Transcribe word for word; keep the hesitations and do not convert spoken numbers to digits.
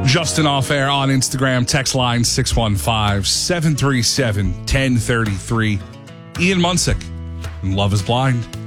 Justin off air on Instagram. Text line six one five, seven three seven, one zero three three. Ian Munsick, Love is Blind.